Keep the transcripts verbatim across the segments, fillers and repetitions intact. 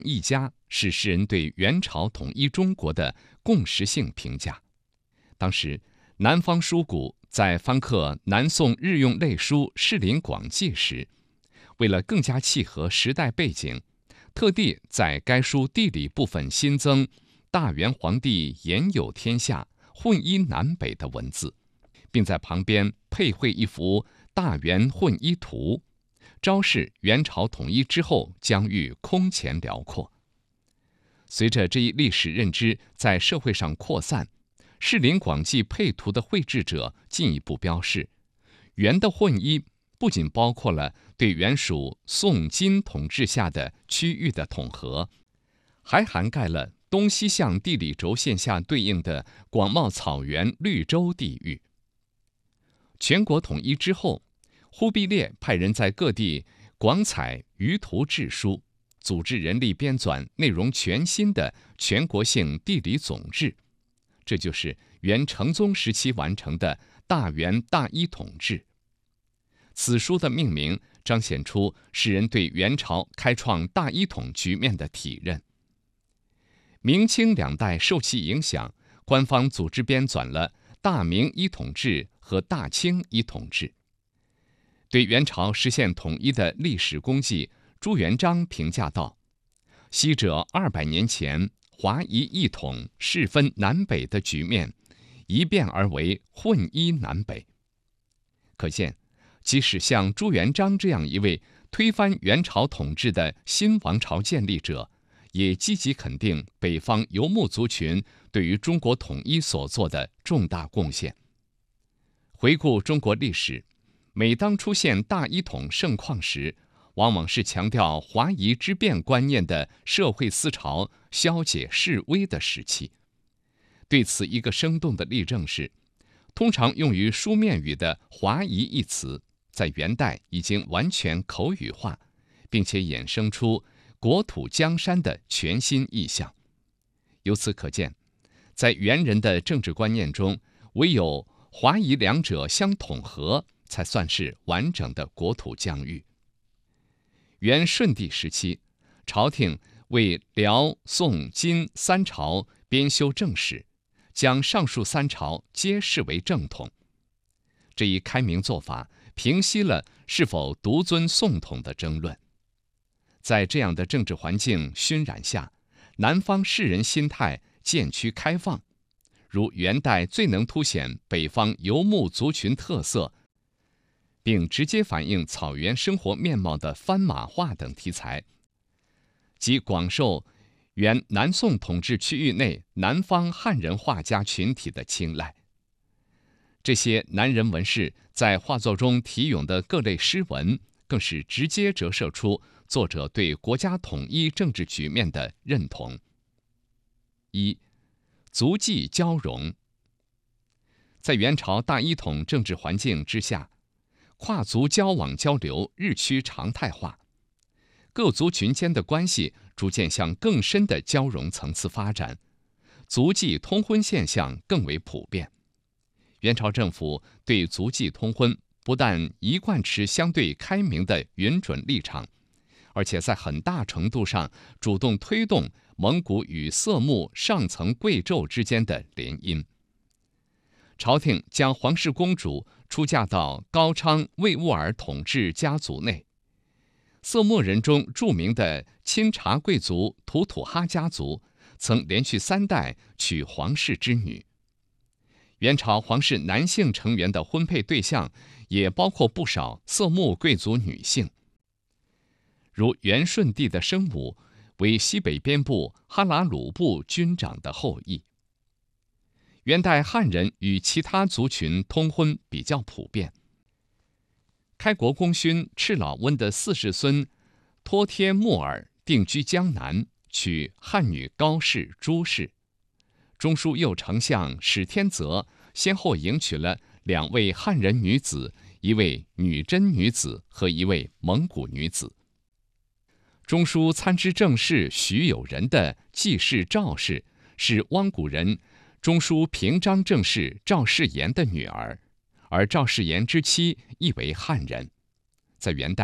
一家是世人对元朝统一中国的共识性评价。当时，南方书谷在翻刻南宋日用类书《士林广记》时，为了更加契合时代背景，特地在该书地理部分新增“大元皇帝言有天下，混一南北”的文字，并在旁边配绘一幅大元混一图，昭示元朝统一之后疆域空前辽阔。随着这一历史认知在社会上扩散，《士林广记》配图的绘制者进一步标示，元的混一不仅包括了对原属宋金统治下的区域的统合，还涵盖了东西向地理轴线下对应的广袤草原绿洲地域。全国统一之后，忽必烈派人在各地广采舆图志书，组织人力编纂内容全新的全国性地理总志，这就是元成宗时期完成的大元大一统志。此书的命名彰显出世人对元朝开创大一统局面的体认。明清两代受其影响，官方组织编纂了大明一统志和大清一统志。对元朝实现统一的历史功绩，朱元璋评价道：“昔者二百年前华夷一统，世分南北的局面，一变而为混一南北。”可见，即使像朱元璋这样一位推翻元朝统治的新王朝建立者，也积极肯定北方游牧族群对于中国统一所做的重大贡献。回顾中国历史，每当出现大一统盛况时，往往是强调华夷之变观念的社会思潮消解式微的时期。对此一个生动的例证是，通常用于书面语的华夷一词，在元代已经完全口语化，并且衍生出国土江山的全新意象。由此可见，在元人的政治观念中，唯有华夷两者相统合，才算是完整的国土疆域。元顺帝时期，朝廷为辽、宋、金三朝编修正史，将上述三朝皆视为正统。这一开明做法平息了是否独尊宋统的争论。在这样的政治环境熏染下，南方士人心态渐趋开放，如元代最能凸显北方游牧族群特色，并直接反映草原生活面貌的番马画等题材，即广受原南宋统治区域内南方汉人画家群体的青睐。这些南人文士在画作中题咏的各类诗文，更是直接折射出作者对国家统一政治局面的认同。一、族际交融。在元朝大一统政治环境之下，跨族交往交流日趋常态化，各族群间的关系逐渐向更深的交融层次发展，族际通婚现象更为普遍。元朝政府对族际通婚不但一贯持相对开明的允准立场，而且在很大程度上主动推动蒙古与色目上层贵胄之间的联姻。朝廷将皇室公主出嫁到高昌魏兀儿统治家族内，色目人中著名的钦察贵族图土哈家族曾连续三代娶皇室之女。元朝皇室男性成员的婚配对象也包括不少色目贵族女性，如元顺帝的生母为西北边部哈拉鲁部军长的后裔。元代汉人与其他族群通婚比较普遍。开国功勋赤老温的四世孙托帖木儿定居江南，娶汉女高氏、朱氏。中书右丞相史天泽先后迎娶了两位汉人女子，一位女真女子和一位蒙古女子。中书参知政事徐有仁的继室赵氏是汪古人中书平章政事赵世炎的女儿，而赵世炎之妻亦为汉人。在元代，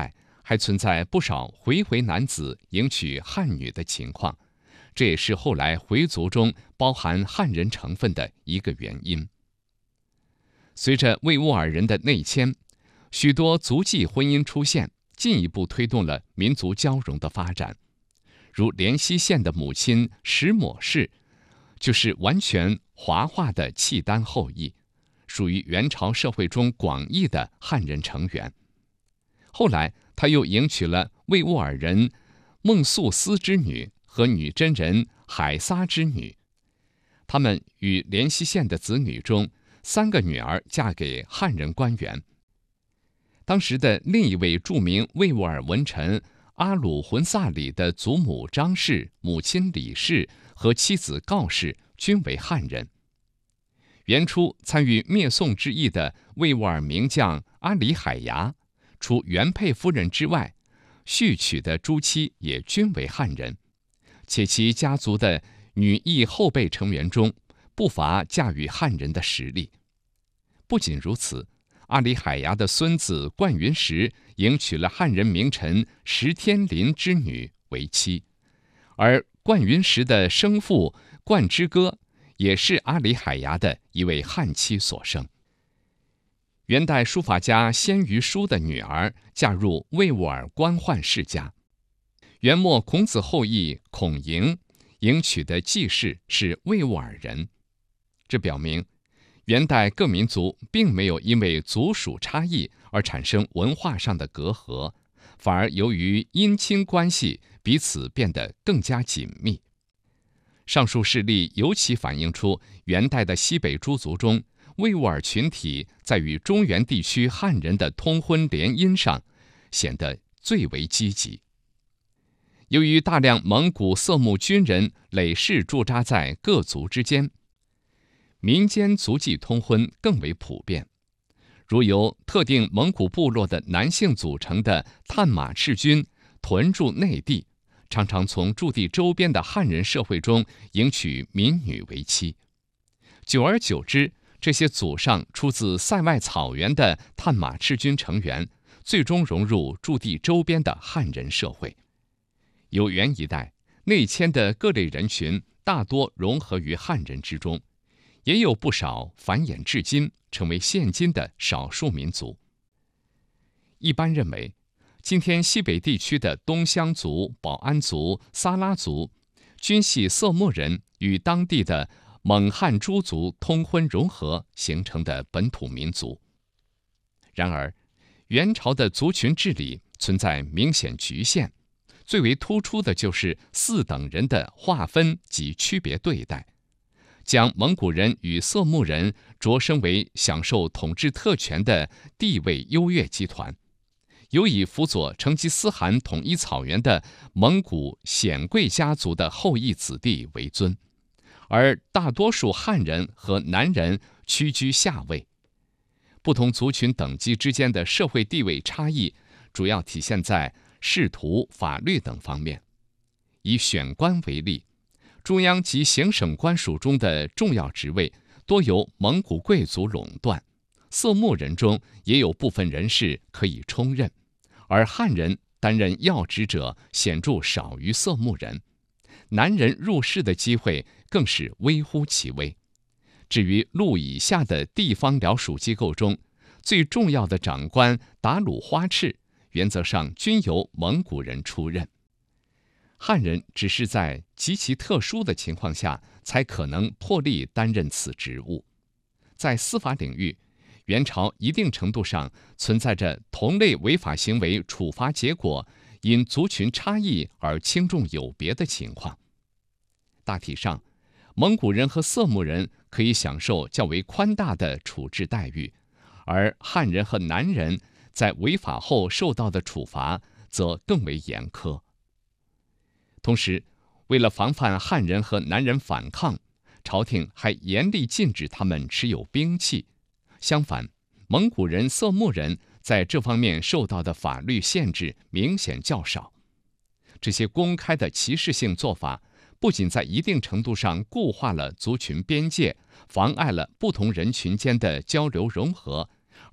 还存在不少回回男子迎娶汉女的情况，这也是后来回族中包含汉人成分的一个原因。随着维吾尔人的内迁，许多族际婚姻出现，进一步推动了民族交融的发展。如莲溪县的母亲石抹氏，就是完全华化的契丹后裔，属于元朝社会中广义的汉人成员。后来，他又迎娶了维吾尔人孟素斯之女和女真人海撒之女。他们与莲溪县的子女中，三个女儿嫁给汉人官员。当时的另一位著名维吾尔文臣阿鲁浑萨里的祖母张氏、母亲李氏和妻子告氏均为汉人。元初参与灭宋之役的维吾尔名将阿里海牙，除原配夫人之外，续娶的诸妻也均为汉人，且其家族的女裔后辈成员中不乏嫁与汉人的实力。不仅如此，阿里海牙的孙子冠云石迎娶了汉人名臣石天林之女为妻，而冠云石的生父冠之歌也是阿里海牙的一位汉妻所生。元代书法家鲜于书的女儿嫁入维吾尔官宦世家。元末孔子后裔孔莹迎娶的继室是维吾尔人，这表明元代各民族并没有因为族属差异而产生文化上的隔阂，反而由于姻亲关系彼此变得更加紧密。上述事例尤其反映出元代的西北诸族中，维吾尔群体在与中原地区汉人的通婚联姻上显得最为积极。由于大量蒙古色目军人累世驻扎在各族之间，民间族际通婚更为普遍。如由特定蒙古部落的男性组成的探马赤军屯驻内地，常常从驻地周边的汉人社会中迎娶民女为妻。久而久之，这些祖上出自塞外草原的探马赤军成员，最终融入驻地周边的汉人社会。有元一代内迁的各类人群大多融合于汉人之中，也有不少繁衍至今，成为现今的少数民族。一般认为，今天西北地区的东乡族、保安族、撒拉族，均系色目人与当地的蒙汉诸族通婚融合形成的本土民族。然而，元朝的族群治理存在明显局限，最为突出的就是四等人的划分及区别对待，将蒙古人与色目人擢升为享受统治特权的地位优越集团，有以辅佐成吉思汗统一草原的蒙古显贵家族的后裔子弟为尊，而大多数汉人和南人屈居下位。不同族群等级之间的社会地位差异，主要体现在仕途、法律等方面。以选官为例，中央及行省官署中的重要职位多由蒙古贵族垄断，色目人中也有部分人士可以充任，而汉人担任要职者显著少于色目人，南人入仕的机会更是微乎其微。至于路以下的地方僚属机构中，最重要的长官达鲁花赤，原则上均由蒙古人出任。汉人只是在极其特殊的情况下才可能破例担任此职务。在司法领域，元朝一定程度上存在着同类违法行为处罚结果因族群差异而轻重有别的情况。大体上，蒙古人和色目人可以享受较为宽大的处置待遇，而汉人和南人在违法后受到的处罚则更为严苛。同时，为了防范汉人和南人反抗，朝廷还严厉禁止他们持有兵器。相反，蒙古人、色目人在这方面受到的法律限制明显较少。这些公开的歧视性做法，不仅在一定程度上固化了族群边界，妨碍了不同人群间的交流融合，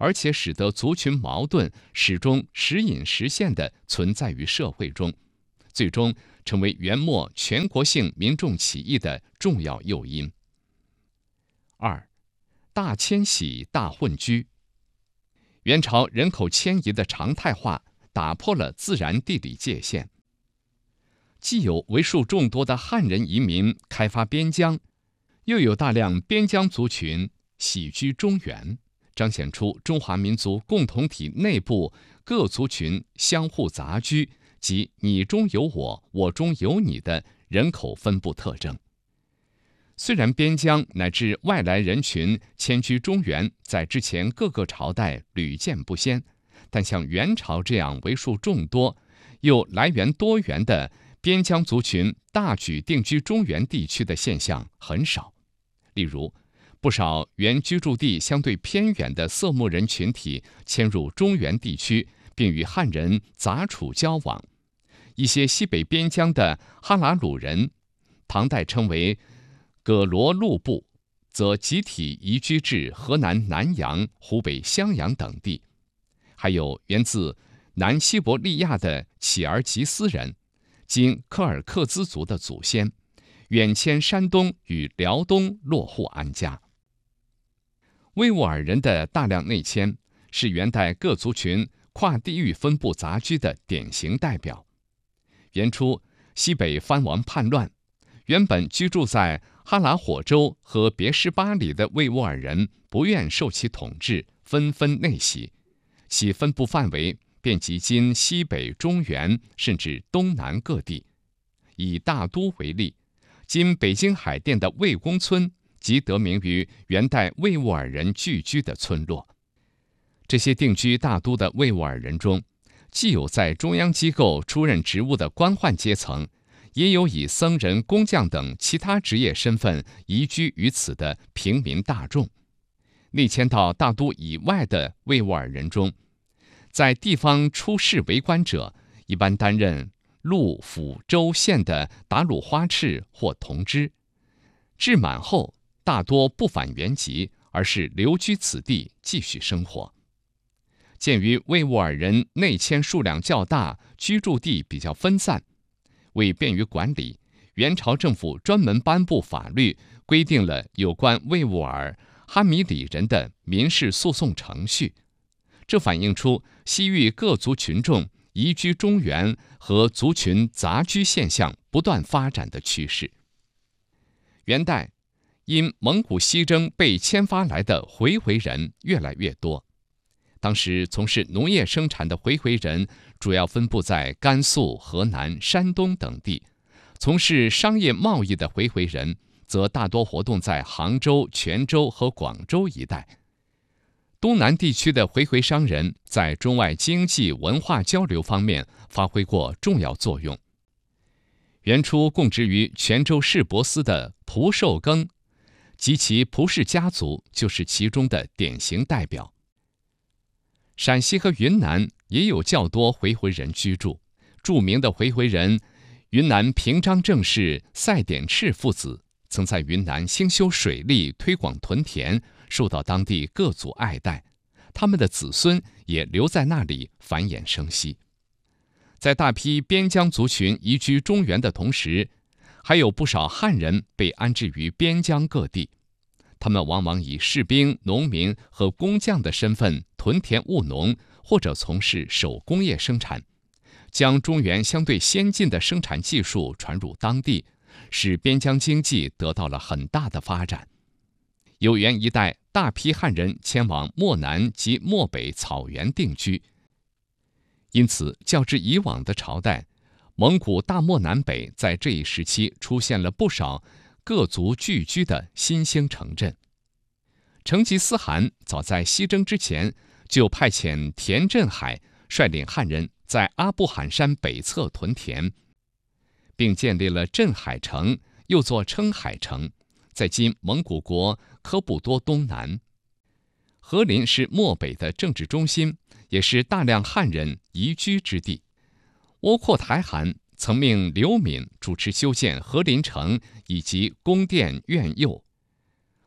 而且使得族群矛盾始终时隐时现地存在于社会中，最终成为元末全国性民众起义的重要诱因。二、大迁徙、大混居。元朝人口迁移的常态化打破了自然地理界限，既有为数众多的汉人移民开发边疆，又有大量边疆族群徙居中原，彰显出中华民族共同体内部各族群相互杂居及你中有我，我中有你的人口分布特征。虽然边疆乃至外来人群迁居中原在之前各个朝代屡见不鲜，但像元朝这样为数众多又来源多元的边疆族群大举定居中原地区的现象很少。例如，不少原居住地相对偏远的色目人群体迁入中原地区，并与汉人杂处交往。一些西北边疆的哈拉鲁人，唐代称为葛罗路部，则集体移居至河南南阳、湖北襄阳等地。还有源自南西伯利亚的乞儿吉斯人，今柯尔克孜族的祖先，远迁山东与辽东落户安家。维吾尔人的大量内迁，是元代各族群跨地域分布杂居的典型代表。元初，西北藩王叛乱，原本居住在哈拉火州和别什巴里的维吾尔人不愿受其统治，纷纷内徙，其分布范围遍及今西北、中原甚至东南各地。以大都为例，今北京海淀的魏公村即得名于元代维吾尔人聚居的村落。这些定居大都的维吾尔人中，既有在中央机构出任职务的官宦阶层，也有以僧人、工匠等其他职业身份移居于此的平民大众。内迁到大都以外的维吾尔人中，在地方出仕为官者，一般担任陆、府、州、县的达鲁花赤或同知。至满后，大多不返原籍，而是留居此地继续生活。鉴于维吾尔人内迁数量较大，居住地比较分散，为便于管理，元朝政府专门颁布法律，规定了有关维吾尔、哈米里人的民事诉讼程序。这反映出西域各族群众移居中原和族群杂居现象不断发展的趋势。元代因蒙古西征被迁发来的回回人越来越多，当时从事农业生产的回回人主要分布在甘肃、河南、山东等地，从事商业贸易的回回人则大多活动在杭州、泉州和广州一带。东南地区的回回商人在中外经济文化交流方面发挥过重要作用。元初供职于泉州市舶司的蒲寿庚及其蒲氏家族就是其中的典型代表。陕西和云南也有较多回回人居住，著名的回回人云南平章政事赛典赤父子曾在云南兴修水利，推广屯田，受到当地各族爱戴，他们的子孙也留在那里繁衍生息。在大批边疆族群移居中原的同时，还有不少汉人被安置于边疆各地，他们往往以士兵、农民和工匠的身份屯田务农，或者从事手工业生产，将中原相对先进的生产技术传入当地，使边疆经济得到了很大的发展。有元一带大批汉人迁往漠南及漠北草原定居，因此较之以往的朝代，蒙古大漠南北在这一时期出现了不少各族聚居的新兴城镇。成吉思汗早在西征之前就派遣田振海率领汉人在阿布罕山北侧屯田，并建立了镇海城，又作称海城，在今蒙古国科布多东南。和林是漠北的政治中心，也是大量汉人移居之地。窝阔台汗曾命刘敏主持修建和林城以及宫殿院囿。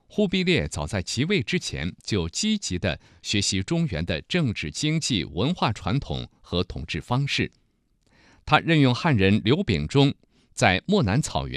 忽必烈早在即位之前就积极地学习中原的政治、经济、文化传统和统治方式。他任用汉人刘秉忠在漠南草原